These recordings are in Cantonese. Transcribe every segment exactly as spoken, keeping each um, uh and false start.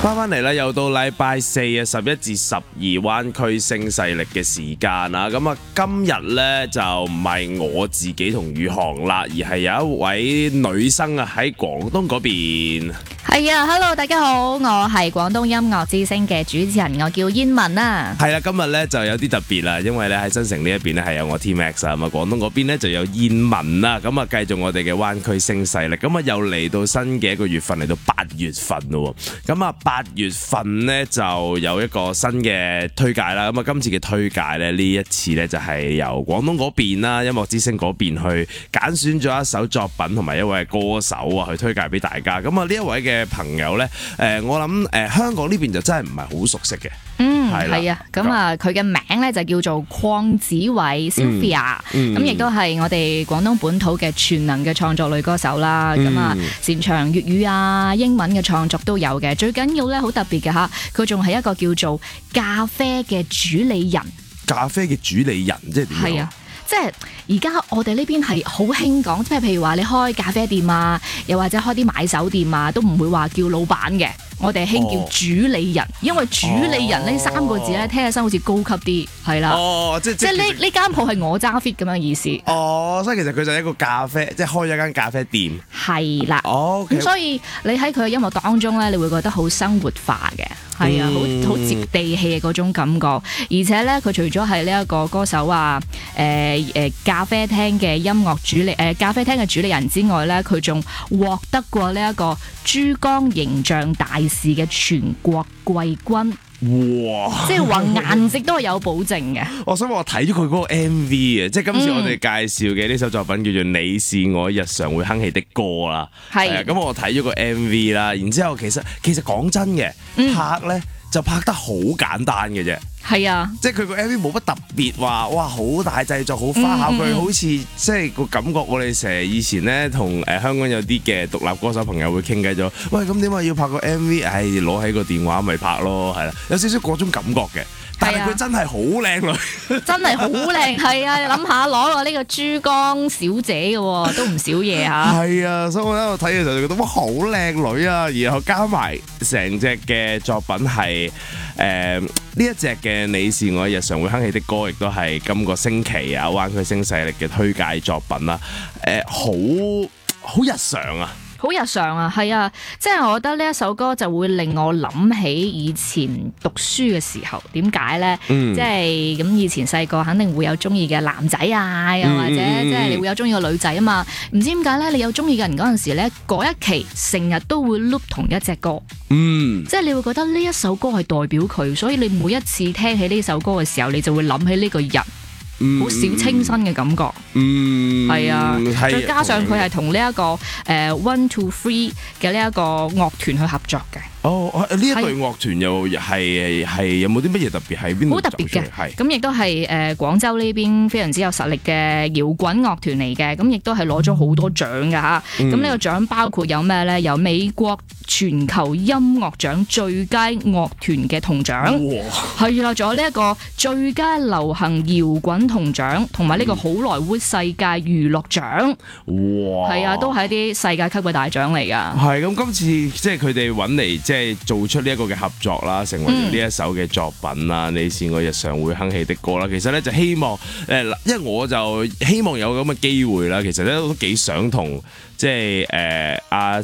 翻翻嚟啦，又到禮拜四啊，十一至十二灣區聲勢力嘅時間啦。咁啊，今日呢就唔係我自己同宇航啦，而係有一位女生啊喺廣東嗰邊。 係啊 ，Hello， 大家好，我係廣東音樂之聲嘅主持人，我叫燕文啊。 係啦，今日咧就有啲特別啦，因為咧喺新城呢一邊咧係有我 T Max 啊，咁啊廣東嗰邊咧就有燕文啦，咁啊繼續我哋嘅灣區聲勢力，咁啊又嚟到新嘅一個月份，嚟到八月份咯，咁啊八月份咧就有一個新嘅推介啦，咁啊今次嘅推介咧呢一次咧就係由廣東嗰邊啦，音樂之聲嗰邊去揀選咗一首作品同埋一位歌手啊去推介俾大家，咁啊呢一位嘅朋友咧，誒、呃、我諗誒、呃、香港呢邊就真係唔係好熟悉嘅。 嗯，係啊，咁啊佢嘅名咧就叫做鄺子偉 Sylvia， 咁亦都係我哋廣東本土嘅全能嘅創作女歌手啦。咁啊、嗯、擅長粵語啊、英文嘅創作都有嘅。最緊要咧好特別嘅吓，佢仲係一個叫做咖啡嘅主理人。 咖啡嘅主理人即係點樣？係啊。 即係而家我哋呢邊係好興講，即係譬如話你開咖啡店啊，又或者開啲買手店啊，都唔會話叫老闆嘅，我哋興叫主理人，哦、因為主理人呢三個字咧聽起身好似高級啲，係啦。哦，即係即係呢呢間鋪係我揸 fit 咁樣意思。哦， 所以其實佢就係一個咖啡，即係開咗間咖啡店。 係啦。哦，咁、okay. 所以你喺佢嘅音樂當中咧，你會覺得好生活化嘅。係啊，好好接地氣嘅嗰種感覺，而且咧佢除咗係呢一個歌手啊，誒、呃、誒咖啡廳嘅音樂主理誒、呃、咖啡廳嘅主理人之外咧，佢仲獲得過呢一個珠江形象大使嘅全國季軍。哇！即係話顏值都係有保證嘅。 我想我睇咗佢嗰個 M V 啊，即係今次我哋介紹嘅呢首作品叫做《你是我日常會哼起的歌》啦。係。咁、呃、我睇咗個 M V 啦，然之後其實其實講真嘅、嗯、拍咧就拍得好簡單嘅啫。 係啊， 即係佢個 M V 冇乜特別話，哇好大製作好花巧，佢、嗯嗯、好似即係個感覺。我哋成日以前咧同誒香港有啲嘅獨立歌手朋友會傾偈咗，喂咁點解要拍個 M V？ 唉，攞起個電話咪拍咯，係啦，有少少嗰種感覺嘅。但係佢真係好靚女， 真係好靚，係啊！你諗下攞落呢個珠江小姐嘅，都唔少嘢嚇。係啊，所以我喺度睇嘅時候就覺得哇，好靚女啊！然後加埋成隻嘅作品係誒呢一隻嘅你是我日常會哼起的歌，亦都係今個星期啊灣區聲勢力嘅推介作品啦。誒、呃，好好日常啊！ 好日常啊，係啊，即係我覺得呢一首歌就會令我諗起以前讀書嘅時候，點解呢？嗯、即係咁以前細個肯定會有中意嘅男仔啊，又或者即係你會有中意嘅女仔啊嘛。唔知點解呢？你有中意嘅人嗰陣時呢，嗰一期成日都會 loop 同一隻歌，嗯，即係你會覺得呢一首歌係代表佢，所以你每一次聽起呢首歌嘅時候，你就會諗起呢個人。好、嗯、小清新嘅感覺，嗯，係啊，再加上佢係同呢一個誒、呃、One Two Three 嘅呢一個樂團去合作嘅。 哦，呢一隊樂團又係係有冇啲乜嘢特別喺邊度？好特別嘅，係咁亦都係誒廣州呢邊非常之有實力嘅搖滾樂團嚟嘅，咁亦都係攞咗好多獎㗎嚇。咁呢、嗯、個獎包括有咩咧？有美國全球音樂獎最佳樂團嘅銅獎，係啦，仲有呢一個最佳流行搖滾銅獎，同埋呢個好萊塢世界娛樂獎。哇！係啊，都係一啲世界級嘅大獎嚟㗎。 係咁，今次即係佢哋揾嚟。即係做出呢一個嘅合作啦，成為咗呢一首嘅作品啦。嗯、你是我日常會哼起的歌啦。其實咧就希望誒，因為我就希望有咁嘅機會啦。其實咧都幾想同即係誒阿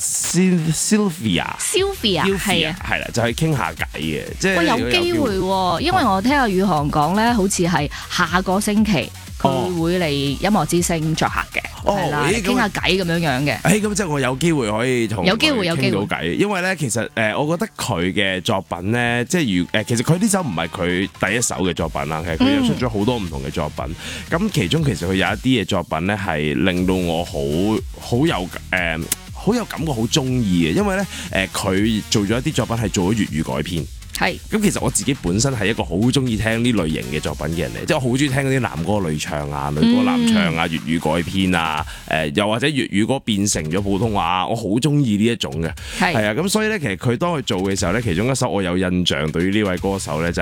Sylvia Sylvia 係啊， 係啦，就係傾下偈嘅。即係有機會喎，因為我聽阿宇航講咧，好似係下個星期。佢會嚟音樂之聲作客嘅，係啦，傾下偈咁樣樣嘅。誒，咁即係我有機會可以同有機會有傾到偈，因為咧其實誒、呃，我覺得佢嘅作品咧，即係如誒，其實佢呢首唔係佢第一首嘅作品啦，其實佢又出咗好多唔同嘅作品。咁、嗯、其中其實佢有一啲嘅作品咧，係令到我好好有誒。呃好有感覺，好中意嘅，因為咧，誒、呃、佢做咗一啲作品係做咗粵語改編，係咁其實我自己本身係一個好中意聽呢類型嘅作品嘅人嚟，即係我好中意聽嗰啲男歌女唱啊、女歌男唱啊、粵語改編啊，誒、呃、又或者粵語歌變成咗普通話，我好中意呢一種嘅，係啊，咁所以咧，其實佢當佢做嘅時候咧，其中一首我有印象對於呢位歌手咧就係